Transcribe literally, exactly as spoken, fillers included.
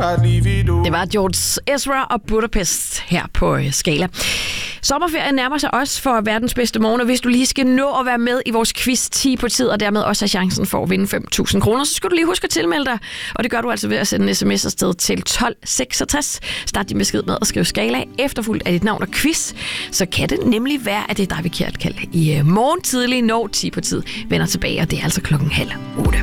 Det var George Ezra og Budapest her på Skala. Sommerferien nærmer sig også for verdens bedste morgen, og hvis du lige skal nå at være med i vores quiz ti på tid, og dermed også have chancen for at vinde fem tusind kroner, så skal du lige huske at tilmelde dig. Og det gør du altså ved at sende en sms afsted til tolv seksogtres. Start din besked med at skrive Skala, efterfulgt af dit navn og quiz. Så kan det nemlig være, at det er dig, vi kan kalde i morgen tidlig, når ti på tid vender tilbage, og det er altså klokken halv otte.